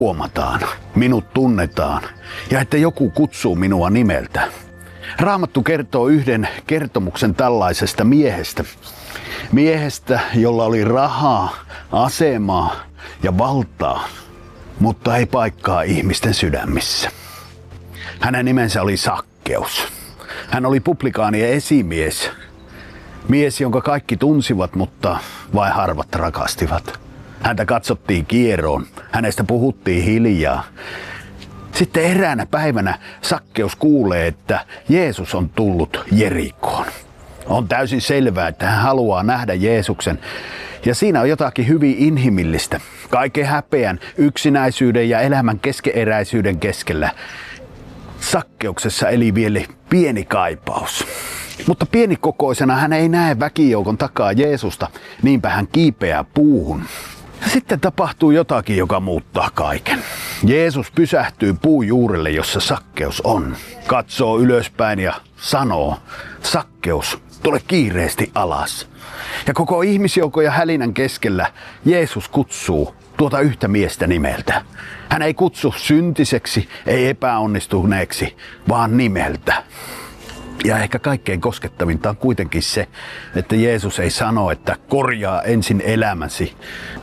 huomataan, minut tunnetaan ja että joku kutsuu minua nimeltä. Raamattu kertoo yhden kertomuksen tällaisesta miehestä. Miehestä, jolla oli rahaa, asemaa ja valtaa, mutta ei paikkaa ihmisten sydämissä. Hänen nimensä oli Sakkeus. Hän oli publikaanien esimies. Mies, jonka kaikki tunsivat, mutta vain harvat rakastivat. Häntä katsottiin kieroon, hänestä puhuttiin hiljaa. Sitten eräänä päivänä Sakkeus kuulee, että Jeesus on tullut Jerikoon. On täysin selvää, että hän haluaa nähdä Jeesuksen. Ja siinä on jotakin hyvin inhimillistä. Kaiken häpeän, yksinäisyyden ja elämän keskeneräisyyden keskellä Sakkeuksessa eli vielä pieni kaipaus. Mutta pienikokoisena hän ei näe väkijoukon takaa Jeesusta, niinpä hän kiipeää puuhun. Sitten tapahtuu jotakin, joka muuttaa kaiken. Jeesus pysähtyy puun juurelle, jossa Sakkeus on. Katsoo ylöspäin ja sanoo, Sakkeus, tule kiireesti alas. Ja koko ihmisjoukon ja hälinän keskellä Jeesus kutsuu tuota yhtä miestä nimeltä. Hän ei kutsu syntiseksi, ei epäonnistuneeksi, vaan nimeltä. Ja ehkä kaikkein koskettavinta on kuitenkin se, että Jeesus ei sano, että korjaa ensin elämäsi.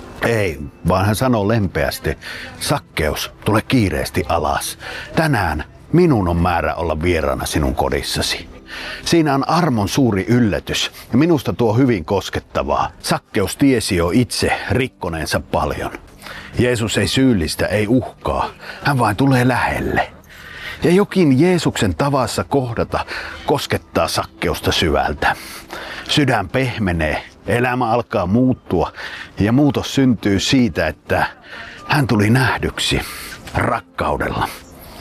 Ei, vaan hän sanoo lempeästi, Sakkeus, tule kiireesti alas. Tänään minun on määrä olla vieraana sinun kodissasi. Siinä on armon suuri yllätys ja minusta tuo hyvin koskettavaa. Sakkeus tiesi jo itse rikkoneensa paljon. Jeesus ei syyllistä, ei uhkaa, hän vain tulee lähelle. Ja jokin Jeesuksen tavassa kohdata koskettaa Sakkeusta syvältä. Sydän pehmenee, elämä alkaa muuttua ja muutos syntyy siitä, että hän tuli nähdyksi rakkaudella.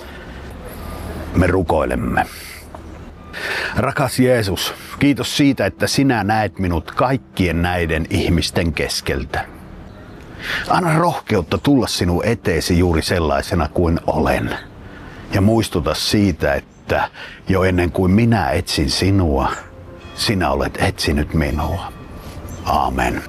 Me rukoilemme. Rakas Jeesus, kiitos siitä, että sinä näet minut kaikkien näiden ihmisten keskeltä. Anna rohkeutta tulla sinun eteesi juuri sellaisena kuin olen. Ja muistuta siitä, että jo ennen kuin minä etsin sinua, sinä olet etsinyt minua. Aamen.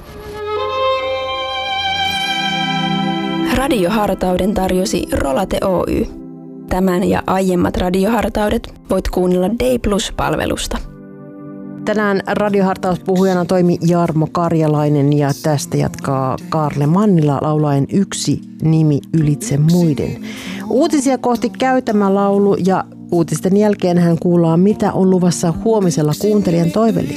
Radiohartauden tarjosi Rolate Oy. Tämän ja aiemmat radiohartaudet voit kuunnella Day Plus-palvelusta. Tänään radiohartauspuhujana toimi Jarmo Karjalainen ja tästä jatkaa Kaarle Mannila laulaen Yksi nimi ylitse muiden. Uutisia kohti käytämä laulu ja uutisten jälkeen hän kuullaan, mitä on luvassa huomisella kuuntelijan toivelista.